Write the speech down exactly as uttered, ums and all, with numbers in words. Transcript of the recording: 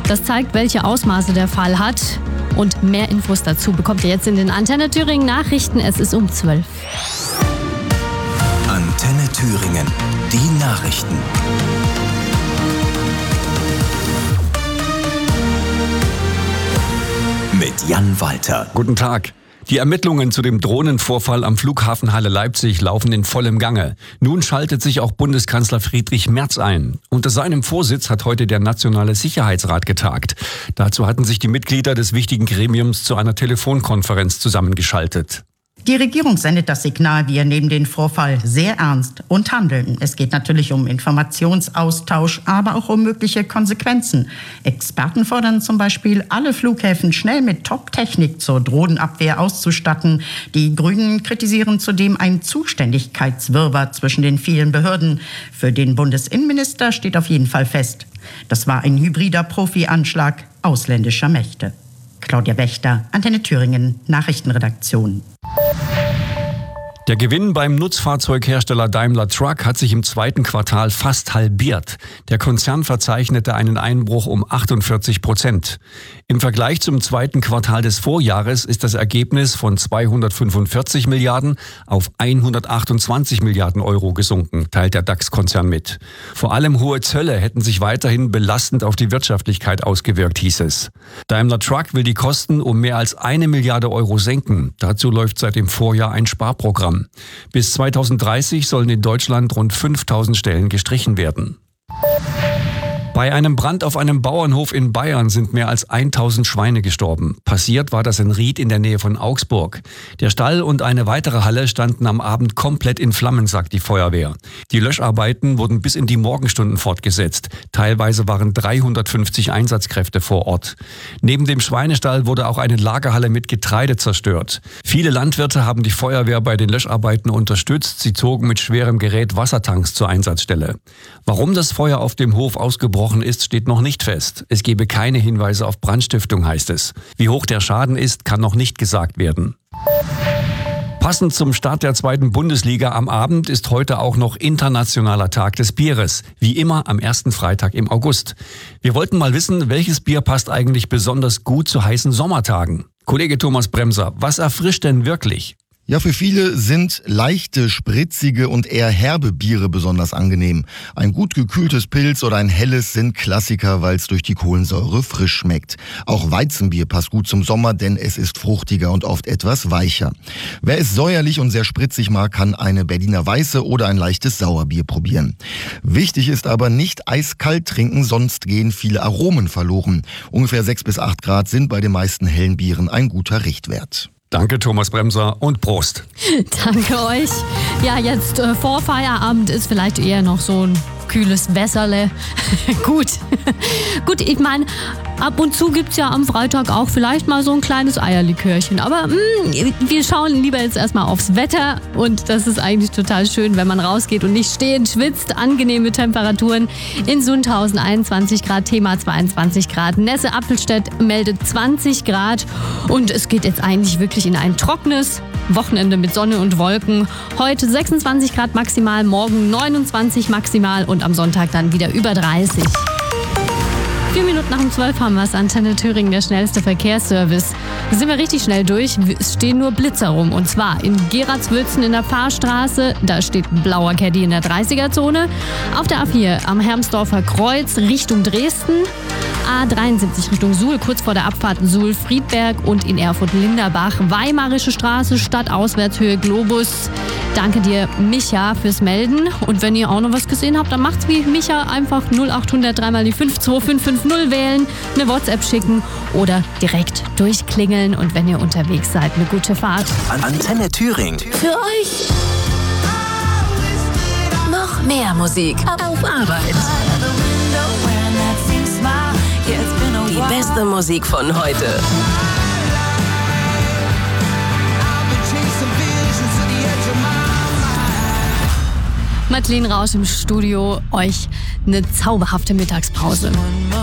Das zeigt, welche Ausmaße der Fall hat. Und mehr Infos dazu bekommt ihr jetzt in den Antenne Thüringen Nachrichten. Es ist um zwölf. Antenne Thüringen, die Nachrichten. Mit Jan Walter. Guten Tag. Die Ermittlungen zu dem Drohnenvorfall am Flughafen Halle Leipzig laufen in vollem Gange. Nun schaltet sich auch Bundeskanzler Friedrich Merz ein. Unter seinem Vorsitz hat heute der Nationale Sicherheitsrat getagt. Dazu hatten sich die Mitglieder des wichtigen Gremiums zu einer Telefonkonferenz zusammengeschaltet. Die Regierung sendet das Signal, wir nehmen den Vorfall sehr ernst und handeln. Es geht natürlich um Informationsaustausch, aber auch um mögliche Konsequenzen. Experten fordern zum Beispiel, alle Flughäfen schnell mit Top-Technik zur Drohnenabwehr auszustatten. Die Grünen kritisieren zudem einen Zuständigkeitswirrwarr zwischen den vielen Behörden. Für den Bundesinnenminister steht auf jeden Fall fest, das war ein hybrider Profi-Anschlag ausländischer Mächte. Claudia Wächter, Antenne Thüringen, Nachrichtenredaktion. Der Gewinn beim Nutzfahrzeughersteller Daimler Truck hat sich im zweiten Quartal fast halbiert. Der Konzern verzeichnete einen Einbruch um achtundvierzig Prozent. Im Vergleich zum zweiten Quartal des Vorjahres ist das Ergebnis von zweihundertfünfundvierzig Milliarden auf hundertachtundzwanzig Milliarden Euro gesunken, teilt der DAX-Konzern mit. Vor allem hohe Zölle hätten sich weiterhin belastend auf die Wirtschaftlichkeit ausgewirkt, hieß es. Daimler Truck will die Kosten um mehr als eine Milliarde Euro senken. Dazu läuft seit dem Vorjahr ein Sparprogramm. Bis zweitausenddreißig sollen in Deutschland rund fünftausend Stellen gestrichen werden. Bei einem Brand auf einem Bauernhof in Bayern sind mehr als tausend Schweine gestorben. Passiert war das in Ried in der Nähe von Augsburg. Der Stall und eine weitere Halle standen am Abend komplett in Flammen, sagt die Feuerwehr. Die Löscharbeiten wurden bis in die Morgenstunden fortgesetzt. Teilweise waren dreihundertfünfzig Einsatzkräfte vor Ort. Neben dem Schweinestall wurde auch eine Lagerhalle mit Getreide zerstört. Viele Landwirte haben die Feuerwehr bei den Löscharbeiten unterstützt. Sie zogen mit schwerem Gerät Wassertanks zur Einsatzstelle. Warum das Feuer auf dem Hof ausgebrochen ist, steht noch nicht fest. Es gebe keine Hinweise auf Brandstiftung, heißt es. Wie hoch der Schaden ist, kann noch nicht gesagt werden. Passend zum Start der zweiten Bundesliga am Abend ist heute auch noch Internationaler Tag des Bieres. Wie immer am ersten Freitag im August. Wir wollten mal wissen, welches Bier passt eigentlich besonders gut zu heißen Sommertagen. Kollege Thomas Bremser, was erfrischt denn wirklich? Ja, für viele sind leichte, spritzige und eher herbe Biere besonders angenehm. Ein gut gekühltes Pilz oder ein helles sind Klassiker, weil es durch die Kohlensäure frisch schmeckt. Auch Weizenbier passt gut zum Sommer, denn es ist fruchtiger und oft etwas weicher. Wer es säuerlich und sehr spritzig mag, kann eine Berliner Weiße oder ein leichtes Sauerbier probieren. Wichtig ist aber nicht eiskalt trinken, sonst gehen viele Aromen verloren. Ungefähr sechs bis acht Grad sind bei den meisten hellen Bieren ein guter Richtwert. Danke, Thomas Bremser, und Prost. Danke euch. Ja, jetzt äh, vor Feierabend ist vielleicht eher noch so ein kühles Wässerle. Gut. Gut, ich meine, ab und zu gibt's ja am Freitag auch vielleicht mal so ein kleines Eierlikörchen. Aber mh, wir schauen lieber jetzt erstmal aufs Wetter. Und das ist eigentlich total schön, wenn man rausgeht und nicht stehend schwitzt. Angenehme Temperaturen in Sundhausen einundzwanzig Grad, Thema zweiundzwanzig Grad. Nesse-Appelstedt meldet zwanzig Grad. Und es geht jetzt eigentlich wirklich in ein trockenes Wochenende mit Sonne und Wolken. Heute sechsundzwanzig Grad maximal, morgen neunundzwanzig maximal und am Sonntag dann wieder über dreißig. Vier Minuten nach um zwölf haben wir es. Antenne Thüringen, der schnellste Verkehrsservice. Da sind wir richtig schnell durch. Es stehen nur Blitzer rum. Und zwar in Geratswülzen in der Fahrstraße. Da steht ein blauer Caddy in der dreißiger-Zone. Auf der A vier am Hermsdorfer Kreuz Richtung Dresden. A dreiundsiebzig Richtung Suhl, kurz vor der Abfahrt Suhl-Friedberg und in Erfurt-Linderbach. Weimarische Straße, Stadtauswärtshöhe Globus. Danke dir, Micha, fürs Melden. Und wenn ihr auch noch was gesehen habt, dann macht's wie Micha. Einfach null achthundert dreimal die fünf zwei fünf fünf null wählen, eine WhatsApp schicken oder direkt durchklingeln. Und wenn ihr unterwegs seid, eine gute Fahrt. Antenne Thüringen. Für euch noch mehr Musik auf Arbeit. Die beste Musik von heute. Madeleine Rausch im Studio, euch eine zauberhafte Mittagspause.